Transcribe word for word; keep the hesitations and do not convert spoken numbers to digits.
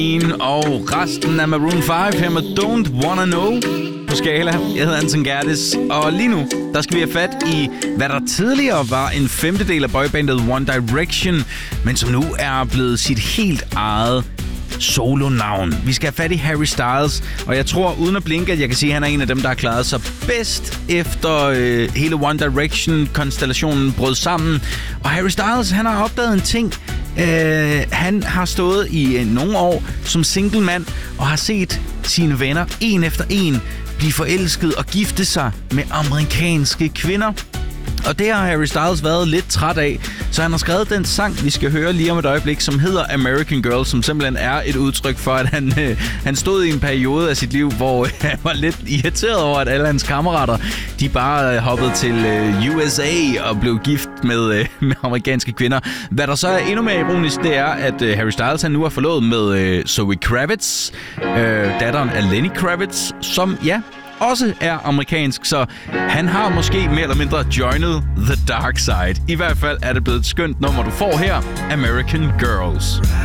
Og resten af Maroon fem her med Don't Wanna Know på Skala. Jeg hedder Anton Gertis, og lige nu, der skal vi have fat i, hvad der tidligere var en femtedel af boybandet One Direction, men som nu er blevet sit helt eget solo-navn. Vi skal have fat i Harry Styles, og jeg tror, uden at blinke, at jeg kan sige, at han er en af dem, der har klaret sig bedst efter øh, hele One Direction-konstellationen brød sammen. Og Harry Styles, han har opdaget en ting. Øh, han har stået i øh, nogle år som single mand og har set sine venner en efter en blive forelsket og gifte sig med amerikanske kvinder. Og det har Harry Styles været lidt træt af, så han har skrevet den sang, vi skal høre lige om et øjeblik, som hedder American Girl, som simpelthen er et udtryk for, at han, øh, han stod i en periode af sit liv, hvor øh, han var lidt irriteret over, at alle hans kammerater, de bare øh, hoppede til øh, U S A og blev gift med, øh, med amerikanske kvinder. Hvad der så er endnu mere ironisk, det er, at øh, Harry Styles han nu er forlovet med øh, Zoe Kravitz, øh, datteren af Lenny Kravitz, som, ja, også er amerikansk, så han har måske mere eller mindre joined the dark side. I hvert fald er det blevet et skønt nummer, du får her, American Girls.